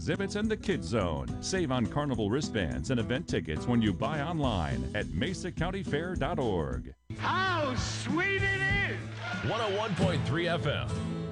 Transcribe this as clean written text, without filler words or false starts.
exhibits, and the Kids Zone. Save on carnival wristbands and event tickets when you buy online at MesaCountyFair.org. How sweet it is! 101.3 FM.